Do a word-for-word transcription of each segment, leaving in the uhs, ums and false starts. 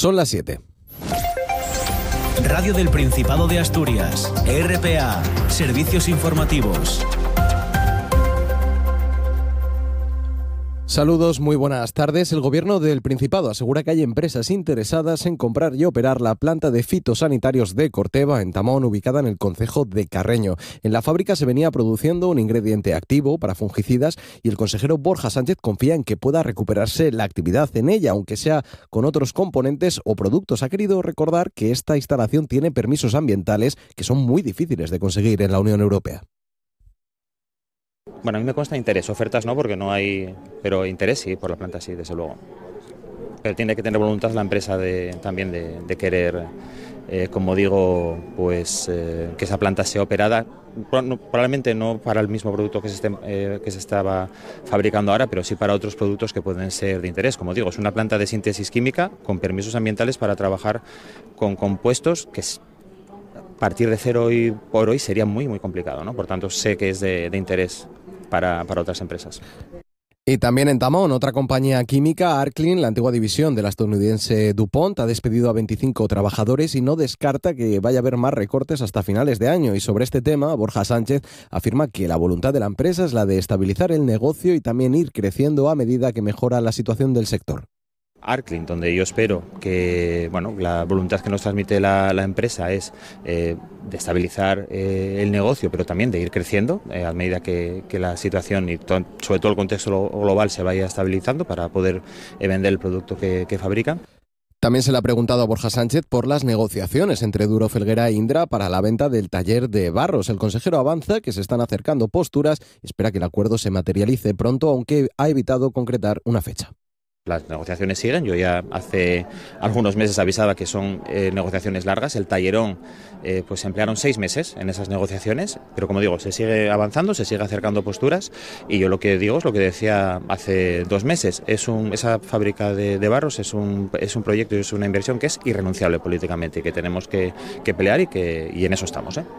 Son las siete. Radio del Principado de Asturias, R P A, Servicios Informativos. Saludos, muy buenas tardes. El Gobierno del Principado asegura que hay empresas interesadas en comprar y operar la planta de fitosanitarios de Corteva, en Tamón, ubicada en el concejo de Carreño. En la fábrica se venía produciendo un ingrediente activo para fungicidas y el consejero Borja Sánchez confía en que pueda recuperarse la actividad en ella, aunque sea con otros componentes o productos. Ha querido recordar que esta instalación tiene permisos ambientales que son muy difíciles de conseguir en la Unión Europea. Bueno, a mí me consta interés, ofertas no, porque no hay, pero interés sí, por la planta sí, desde luego. Pero tiene que tener voluntad la empresa de, también de, de querer, eh, como digo, pues eh, que esa planta sea operada, probablemente no para el mismo producto que se, esté, eh, que se estaba fabricando ahora, pero sí para otros productos que pueden ser de interés. Como digo, es una planta de síntesis química con permisos ambientales para trabajar con compuestos que a partir de cero hoy por hoy sería muy, muy complicado, ¿no? Por tanto, sé que es de, de interés para, para otras empresas. Y también en Tamón, otra compañía química, Arklin, la antigua división de la estadounidense DuPont, ha despedido a veinticinco trabajadores y no descarta que vaya a haber más recortes hasta finales de año. Y sobre este tema, Borja Sánchez afirma que la voluntad de la empresa es la de estabilizar el negocio y también ir creciendo a medida que mejora la situación del sector. Arklin, donde yo espero que, bueno, la voluntad que nos transmite la, la empresa es eh, de estabilizar eh, el negocio, pero también de ir creciendo eh, a medida que, que la situación y to- sobre todo el contexto global se vaya estabilizando para poder eh, vender el producto que, que fabrican. También se le ha preguntado a Borja Sánchez por las negociaciones entre Duro Felguera e Indra para la venta del taller de Barros. El consejero avanza que se están acercando posturas y espera que el acuerdo se materialice pronto, aunque ha evitado concretar una fecha. Las negociaciones siguen, yo ya hace algunos meses avisaba que son eh, negociaciones largas, el tallerón eh, pues se emplearon seis meses en esas negociaciones, pero como digo, se sigue avanzando, se sigue acercando posturas y yo lo que digo es lo que decía hace dos meses, es un, esa fábrica de, de Barros es un, es un proyecto y es una inversión que es irrenunciable políticamente y que tenemos que, que pelear y, que, y en eso estamos, ¿eh?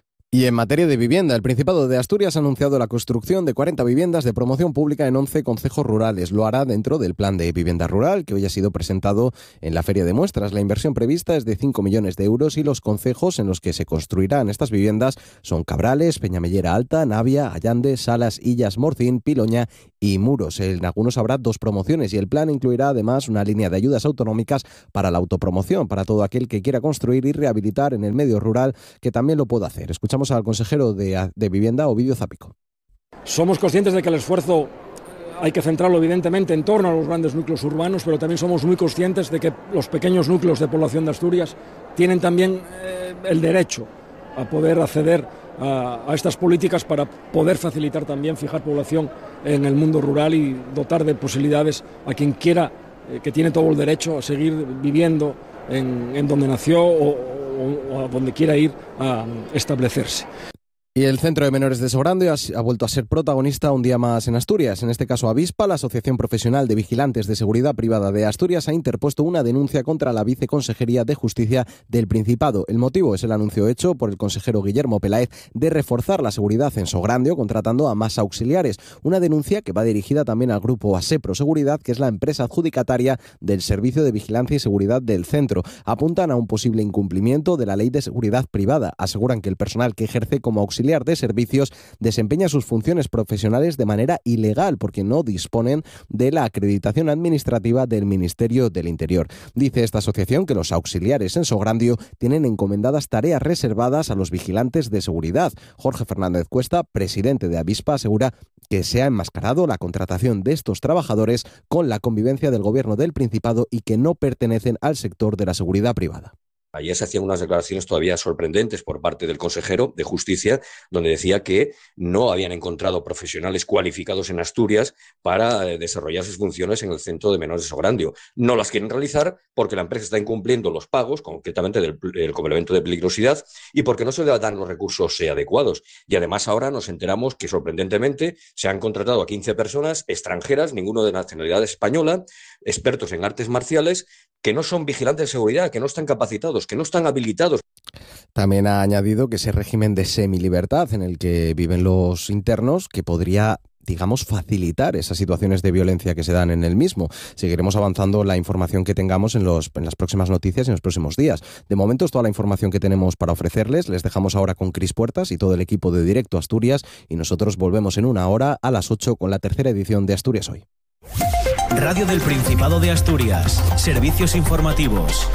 Y en materia de vivienda, el Principado de Asturias ha anunciado la construcción de cuarenta viviendas de promoción pública en once concejos rurales. Lo hará dentro del Plan de Vivienda Rural, que hoy ha sido presentado en la Feria de Muestras. La inversión prevista es de cinco millones de euros y los concejos en los que se construirán estas viviendas son Cabrales, Peñamellera Alta, Navia, Allande, Salas, Illas, Morcín, Piloña y Muros. En algunos habrá dos promociones y el plan incluirá además una línea de ayudas autonómicas para la autopromoción, para todo aquel que quiera construir y rehabilitar en el medio rural, que también lo pueda hacer. Escuchamos al consejero de, de Vivienda, Ovidio Zapico. Somos conscientes de que el esfuerzo hay que centrarlo evidentemente en torno a los grandes núcleos urbanos, pero también somos muy conscientes de que los pequeños núcleos de población de Asturias tienen también eh, el derecho a poder acceder a, a estas políticas para poder facilitar también fijar población en el mundo rural y dotar de posibilidades a quien quiera, eh, que tiene todo el derecho a seguir viviendo en, en donde nació o, o, o a donde quiera ir a establecerse. Y el Centro de Menores de Sograndio ha, ha vuelto a ser protagonista un día más en Asturias. En este caso, Avispa, la Asociación Profesional de Vigilantes de Seguridad Privada de Asturias, ha interpuesto una denuncia contra la Viceconsejería de Justicia del Principado. El motivo es el anuncio hecho por el consejero Guillermo Peláez de reforzar la seguridad en Sograndio, contratando a más auxiliares. Una denuncia que va dirigida también al grupo Asepro Seguridad, que es la empresa adjudicataria del Servicio de Vigilancia y Seguridad del centro. Apuntan a un posible incumplimiento de la Ley de Seguridad Privada. Aseguran que el personal que ejerce como auxiliar de servicios desempeña sus funciones profesionales de manera ilegal porque no disponen de la acreditación administrativa del Ministerio del Interior. Dice esta asociación que los auxiliares en Sograndio tienen encomendadas tareas reservadas a los vigilantes de seguridad. Jorge Fernández Cuesta, presidente de Avispa, asegura que se ha enmascarado la contratación de estos trabajadores con la convivencia del Gobierno del Principado y que no pertenecen al sector de la seguridad privada. Ayer se hacían unas declaraciones todavía sorprendentes por parte del consejero de Justicia, donde decía que no habían encontrado profesionales cualificados en Asturias para eh, desarrollar sus funciones en el Centro de Menores de Sograndio. No las quieren realizar porque la empresa está incumpliendo los pagos, concretamente del, del complemento de peligrosidad, y porque no se le dan los recursos eh, adecuados. Y además ahora nos enteramos que sorprendentemente se han contratado a quince personas extranjeras, ninguno de nacionalidad española, expertos en artes marciales, que no son vigilantes de seguridad, que no están capacitados, que no están habilitados. También ha añadido que ese régimen de semilibertad en el que viven los internos, que podría digamos, facilitar esas situaciones de violencia que se dan en el mismo. Seguiremos avanzando la información que tengamos en, los, en las próximas noticias y en los próximos días. De momento es toda la información que tenemos para ofrecerles. Les dejamos ahora con Cris Puertas y todo el equipo de Directo Asturias, y nosotros volvemos en una hora a las ocho con la tercera edición de Asturias Hoy. Radio del Principado de Asturias. Servicios informativos.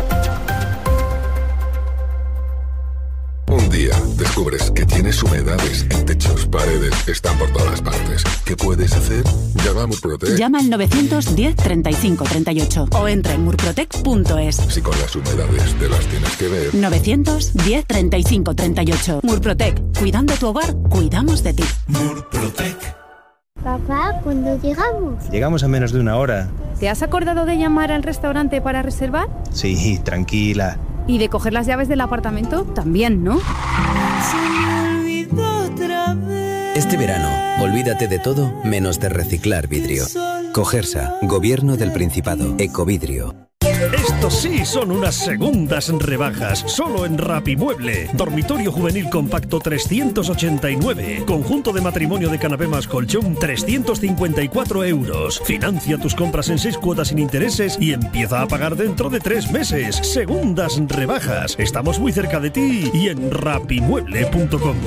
Un día descubres que tienes humedades en techos, paredes, están por todas partes. ¿Qué puedes hacer? Llama a Murprotec. Llama al novecientos diez treinta y cinco treinta y ocho o entra en murprotec punto es. Si con las humedades te las tienes que ver. novecientos diez treinta y cinco treinta y ocho. Murprotec. Cuidando tu hogar, cuidamos de ti. Murprotec. Papá, ¿cuándo llegamos? Llegamos a menos de una hora. ¿Te has acordado de llamar al restaurante para reservar? Sí, tranquila. ¿Y de coger las llaves del apartamento? También, ¿no? Se me olvidó otra vez. Este verano, olvídate de todo menos de reciclar vidrio. Cogersa, Gobierno del Principado, Ecovidrio. Estos sí son unas segundas rebajas, solo en Rapimueble. Dormitorio juvenil compacto trescientos ochenta y nueve. Conjunto de matrimonio de canapé más colchón trescientos cincuenta y cuatro euros. Financia tus compras en seis cuotas sin intereses y empieza a pagar dentro de tres meses. Segundas rebajas. Estamos muy cerca de ti y en rapimueble punto com.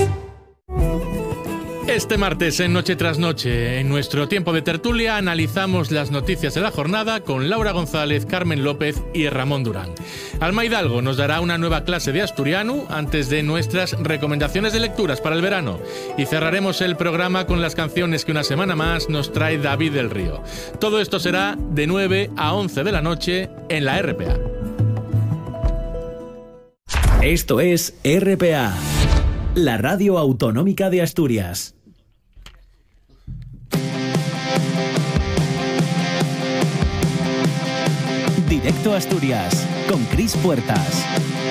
Este martes en Noche tras Noche, en nuestro tiempo de tertulia, analizamos las noticias de la jornada con Laura González, Carmen López y Ramón Durán. Alma Hidalgo nos dará una nueva clase de asturiano antes de nuestras recomendaciones de lecturas para el verano. Y cerraremos el programa con las canciones que una semana más nos trae David del Río. Todo esto será de nueve a once de la noche en la R P A. Esto es R P A, la radio autonómica de Asturias. Directo Asturias, con Cris Puertas.